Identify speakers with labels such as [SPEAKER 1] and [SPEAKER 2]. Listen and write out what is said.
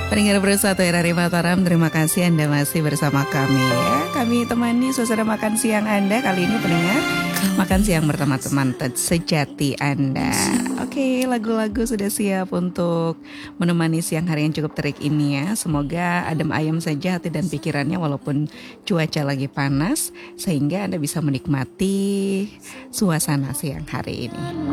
[SPEAKER 1] Pendengar bersatu RRI Mataram, terima kasih Anda masih bersama kami ya. Kami temani suasana makan siang Anda kali ini pendengar. Makan siang bersama teman sejati Anda. Oke, lagu-lagu sudah siap untuk menemani siang hari yang cukup terik ini ya. Semoga adem ayem saja hati dan pikirannya walaupun cuaca lagi panas, sehingga Anda bisa menikmati suasana siang hari ini.